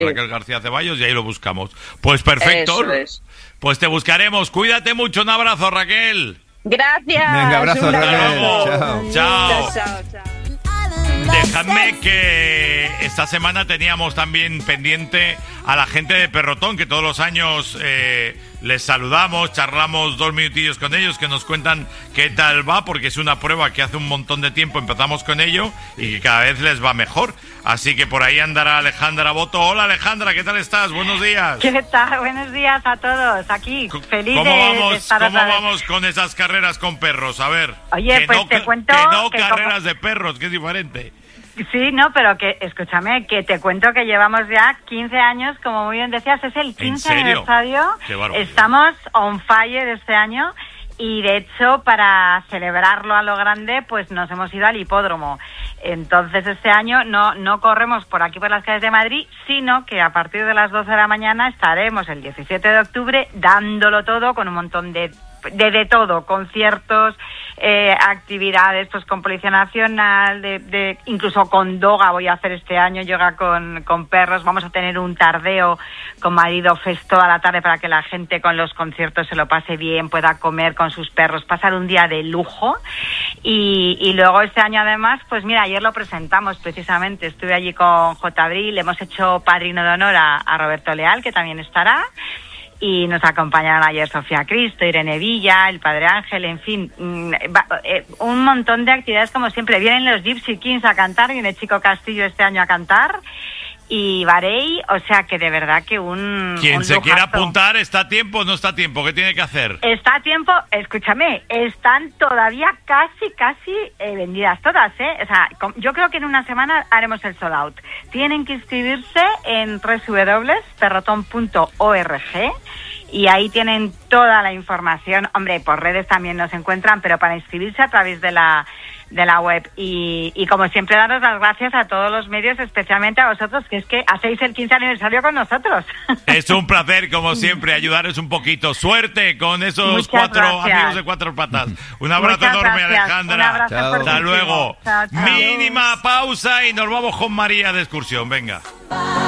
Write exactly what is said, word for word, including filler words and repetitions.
Raquel García Ceballos y ahí lo buscamos. Pues perfecto. Eso es. Pues te buscaremos. Cuídate mucho. Un abrazo, Raquel. Gracias. Venga, abrazo, Un Raquel. abrazo. Chao. Chao. Chao, chao. Dejadme que esta semana teníamos también pendiente a la gente de Perrotón, que todos los años eh, les saludamos, charlamos dos minutillos con ellos, que nos cuentan qué tal va, porque es una prueba que hace un montón de tiempo empezamos con ello y que cada vez les va mejor. Así que por ahí andará Alejandra Boto. Hola Alejandra, ¿qué tal estás? Buenos días. ¿Qué tal? Buenos días a todos. Aquí, feliz ¿Cómo de, vamos, de estar ¿cómo otra vez. vamos con esas carreras con perros? A ver. Oye, que pues no, te ca- cuento que no que carreras como- de perros, que es diferente. Sí, no, pero que, escúchame, que te cuento que llevamos ya quince años, como muy bien decías, es el quince serio? aniversario. Qué barbaridad. Estamos on fire este año y de hecho para celebrarlo a lo grande, pues nos hemos ido al hipódromo. Entonces este año no, no corremos por aquí por las calles de Madrid, sino que a partir de las doce de la mañana estaremos el diecisiete de octubre dándolo todo con un montón de de, de todo, conciertos, eh, actividades pues con Policía Nacional, de, de incluso con Doga voy a hacer este año, yoga con, con perros, vamos a tener un tardeo con Marido Fest toda la tarde para que la gente con los conciertos se lo pase bien, pueda comer con sus perros, pasar un día de lujo y, y luego este año además, pues mira, ayer lo presentamos precisamente, estuve allí con J. Abril, hemos hecho padrino de honor a, a Roberto Leal, que también estará. Y nos acompañaron ayer Sofía Cristo, Irene Villa, el Padre Ángel, en fin, mmm, va, eh, un montón de actividades como siempre. Vienen los Gypsy Kings a cantar, viene Chico Castillo este año a cantar y Varey, o sea que de verdad que un Quien un se lujazo. quiera apuntar, ¿está a tiempo o no está a tiempo? ¿Qué tiene que hacer? Está a tiempo, escúchame, están todavía casi, casi eh, vendidas todas, ¿eh? O sea, com- yo creo que en una semana haremos el sold out. Tienen que inscribirse en doble u doble u doble u punto perrotón punto org y ahí tienen toda la información. Hombre, por redes también nos encuentran, pero para inscribirse a través de la de la web. Y, y como siempre, daros las gracias a todos los medios, especialmente a vosotros, que es que hacéis el quince aniversario con nosotros. Es un placer, como siempre, ayudaros un poquito. Suerte con esos Muchas cuatro gracias. amigos de cuatro patas. Un abrazo Muchas enorme, gracias. Alejandra. Un abrazo Chao. Hasta fuertísimo. luego. Chao, chao. Mínima pausa y nos vamos con María de excursión. Venga.